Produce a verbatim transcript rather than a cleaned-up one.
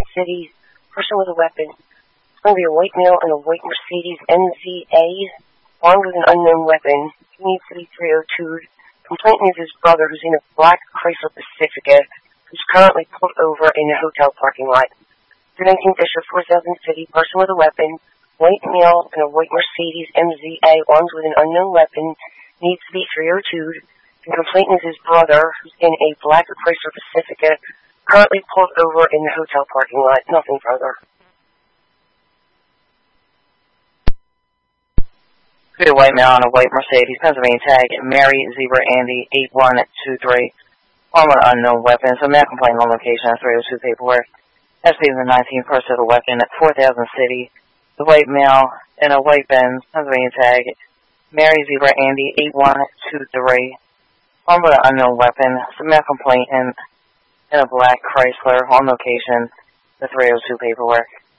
City, person with a weapon. It's going to be a white male in a white Mercedes M Z A, armed with an unknown weapon. He needs to be three oh two'd. Complaint is his brother, who's in a black Chrysler Pacifica, who's currently pulled over in a hotel parking lot. nineteen Bishop, four thousand City, person with a weapon, white male in a white Mercedes M Z A, armed with an unknown weapon, needs to be three oh two'd. The complainant is his brother, who's in a black Chrysler Pacifica, currently pulled over in the hotel parking lot. Nothing further. A white male on a white Mercedes, Pennsylvania tag, Mary Zebra Andy eight one two three, armed with unknown weapons. A male complaint on location at three oh two paperwork. S P the nineteenth person with a weapon at four thousand City. The white male in a white Benz, Pennsylvania tag, Mary Zebra Andy eight one two three, armed with an unknown weapon. It's a male complaint in, in a black Chrysler on location, the three oh two paperwork.